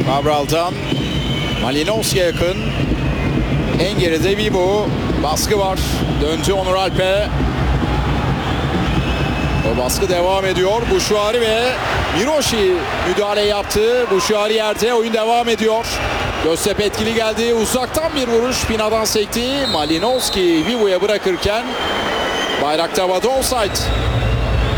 Cabral'dan Malinovski'ye yakın. En geride Vivo. Baskı var. Döndü Onur Alp'e. O baskı devam ediyor. Bouchouari ve Miroshi müdahale yaptı. Bouchouari yerde. Oyun devam ediyor. Göztepe etkili geldi. Uzaktan bir vuruş. Pina'dan sekti. Malinovski Vivo'ya bırakırken bayrakta havada, offside.